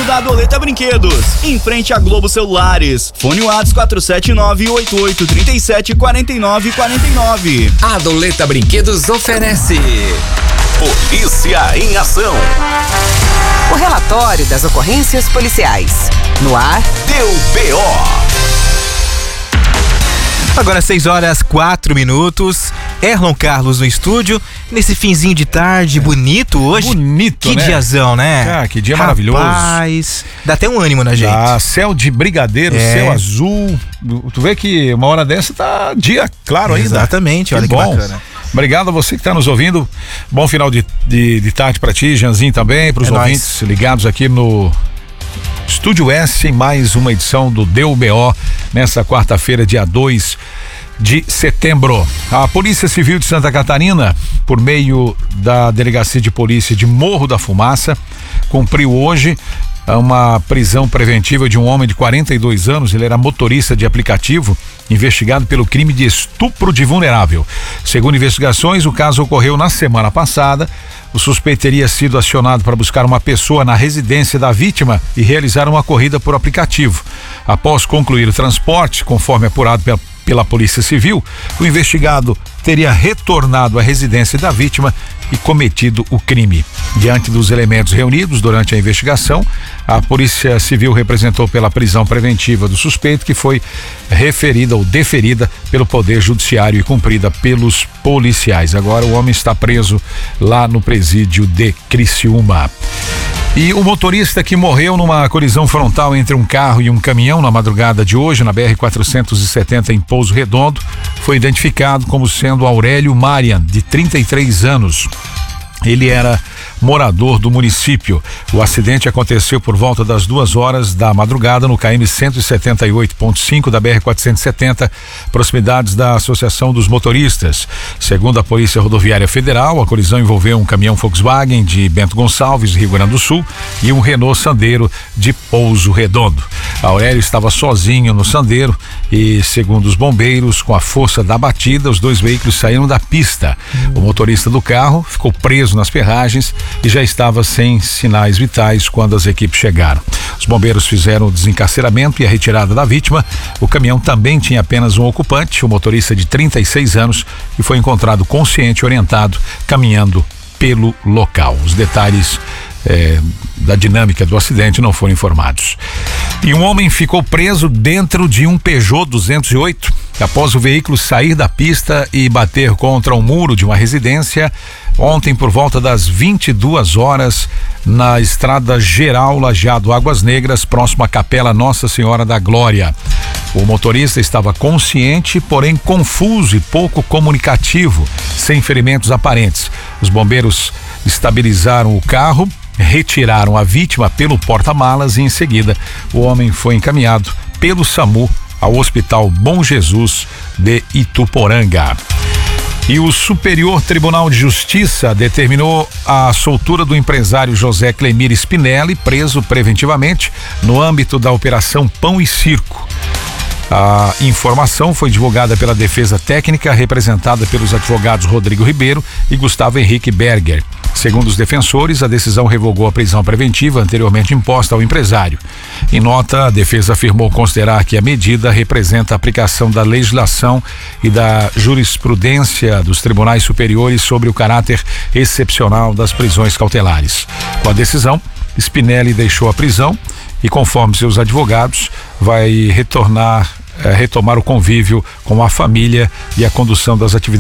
da Adoleta Brinquedos, em frente a Globo Celulares. Fone WhatsApp 479-8837-4949. Adoleta Brinquedos oferece Polícia em Ação. O relatório das ocorrências policiais. No ar, Deu BO. Agora 6h04. Erlon Carlos no estúdio, nesse finzinho de tarde, bonito hoje. Bonito, que né? diazão, né? Cara, que dia maravilhoso. Rapaz, dá até um ânimo na gente. Dá, céu de brigadeiro, céu azul. Tu vê que uma hora dessa tá dia claro ainda. Exatamente, olha que bom. bacana. Obrigado a você que está nos ouvindo. Bom final de tarde para ti, Janzinho também, para os ouvintes ligados aqui no Estúdio S, em mais uma edição do Deu BO, nessa quarta-feira, dia 2 de setembro. A Polícia Civil de Santa Catarina, por meio da Delegacia de Polícia de Morro da Fumaça, cumpriu hoje uma prisão preventiva de um homem de 42 anos. Ele era motorista de aplicativo, investigado pelo crime de estupro de vulnerável. Segundo investigações, o caso ocorreu na semana passada. O suspeito teria sido acionado para buscar uma pessoa na residência da vítima e realizar uma corrida por aplicativo. Após concluir o transporte, conforme apurado pela Polícia Civil, o investigado teria retornado à residência da vítima e cometido o crime. Diante dos elementos reunidos durante a investigação, a Polícia Civil representou pela prisão preventiva do suspeito, que foi referida ou deferida pelo Poder Judiciário e cumprida pelos policiais. Agora o homem está preso lá no presídio de Criciúma. E o motorista que morreu numa colisão frontal entre um carro e um caminhão na madrugada de hoje, na BR-470 em Pouso Redondo, foi identificado como sendo Aurélio Marian, de 33 anos. Ele era morador do município. O acidente aconteceu por volta das 2h da madrugada no KM 178.5 da BR-470, proximidades da Associação dos Motoristas. Segundo a Polícia Rodoviária Federal, a colisão envolveu um caminhão Volkswagen de Bento Gonçalves, Rio Grande do Sul, e um Renault Sandero de Pouso Redondo. Aurélio estava sozinho no Sandero e, segundo os bombeiros, com a força da batida, os dois veículos saíram da pista. O motorista do carro ficou preso nas ferragens e já estava sem sinais vitais quando as equipes chegaram. Os bombeiros fizeram o desencarceramento e a retirada da vítima. O caminhão também tinha apenas um ocupante, o motorista de 36 anos, que foi encontrado consciente e orientado, caminhando pelo local. Os detalhes da dinâmica do acidente não foram informados. E um homem ficou preso dentro de um Peugeot 208 após o veículo sair da pista e bater contra um muro de uma residência ontem por volta das 22h na Estrada Geral Lajeado Águas Negras, próximo à Capela Nossa Senhora da Glória. O motorista estava consciente, porém confuso e pouco comunicativo, sem ferimentos aparentes. Os bombeiros estabilizaram o carro, retiraram a vítima pelo porta-malas e em seguida o homem foi encaminhado pelo SAMU ao Hospital Bom Jesus de Ituporanga. E o Superior Tribunal de Justiça determinou a soltura do empresário José Clemir Spinelli, preso preventivamente no âmbito da Operação Pão e Circo. A informação foi divulgada pela Defesa Técnica, representada pelos advogados Rodrigo Ribeiro e Gustavo Henrique Berger. Segundo os defensores, a decisão revogou a prisão preventiva anteriormente imposta ao empresário. Em nota, a defesa afirmou considerar que a medida representa a aplicação da legislação e da jurisprudência dos tribunais superiores sobre o caráter excepcional das prisões cautelares. Com a decisão, Spinelli deixou a prisão e, conforme seus advogados, vai retomar o convívio com a família e a condução das atividades